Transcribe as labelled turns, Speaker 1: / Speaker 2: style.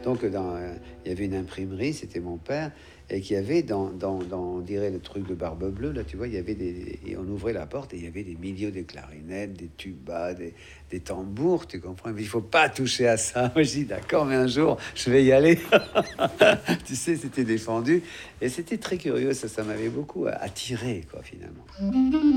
Speaker 1: Donc, il y avait une imprimerie, c'était mon père, et qui avait on dirait le truc de Barbe Bleue, là, tu vois, il y avait et on ouvrait la porte et il y avait des milieux de clarinettes, des tubas, des tambours, tu comprends? Mais il faut pas toucher à ça. Moi, je dis d'accord, mais un jour, je vais y aller. Tu sais, c'était défendu et c'était très curieux. Ça m'avait beaucoup attiré, quoi, finalement.